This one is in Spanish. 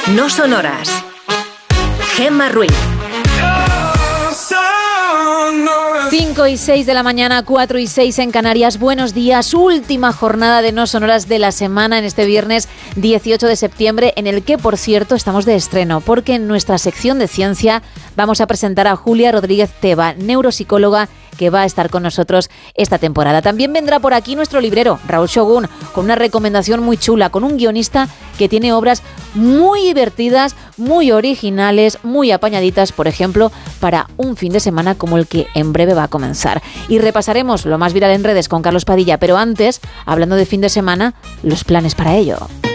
No sonoras. Gemma Ruiz. 5 y 6 de la mañana, 4 y 6 en Canarias. Buenos días, última jornada de No Sonoras de la semana en este viernes 18 de septiembre, en el que, por cierto, estamos de estreno, porque en nuestra sección de ciencia vamos a presentar a Julia Rodríguez Teba, neuropsicóloga, que va a estar con nosotros esta temporada. También vendrá por aquí nuestro librero, Raúl Shogun, con una recomendación muy chula, con un guionista que tiene obras muy divertidas, muy originales, muy apañaditas, por ejemplo, para un fin de semana como el que en breve va a comenzar. Y repasaremos lo más viral en redes con Carlos Padilla, pero antes, hablando de fin de semana, los planes para ello.